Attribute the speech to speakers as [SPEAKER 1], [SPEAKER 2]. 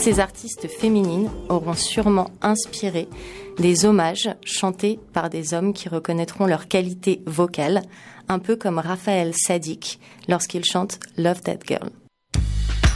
[SPEAKER 1] ces artistes féminines auront sûrement inspiré des hommages chantés par des hommes qui reconnaîtront leur qualité vocale, un peu comme Raphaël Saadiq lorsqu'il chante Love That Girl.